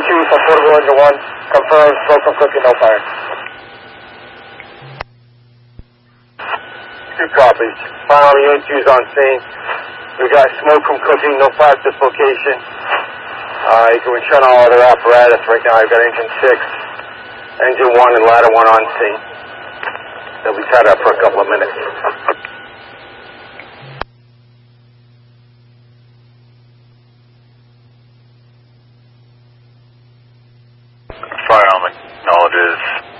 U2 for portable engine 1. Confirm smoke from cooking, no fire. 2 copies. Final U2's on scene. We got smoke from cooking, no fire at this location. You can return all other apparatus. Right now I've got engine 6, engine 1, and ladder 1 on scene. They'll be tied up for a couple of minutes. Firearm acknowledges.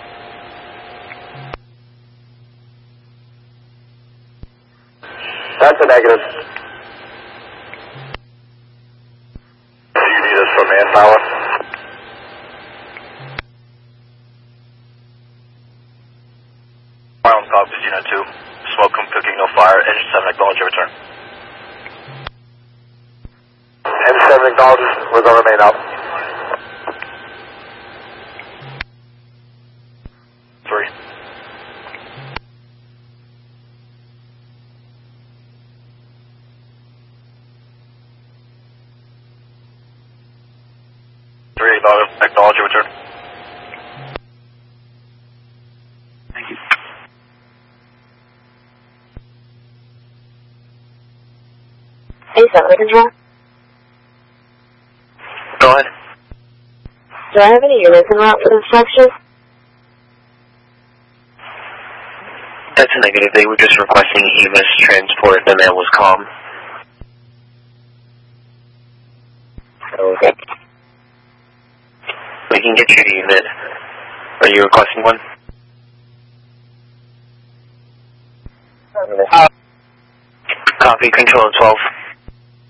That's a negative. Do you need us for manpower? Firearm copies, Unit 2. Smoke from cooking, no fire. Engine 7, acknowledge your return. Engine 7 acknowledges. We're going to remain out. 3. Acknowledge your return. Thank you. Hey, Settler Control. Go ahead. Do I have any units en route for the structures? That's a negative. They were just requesting EMS transport. The man was calm. Okay. We can get you a unit. Are you requesting one? Copy, control 12.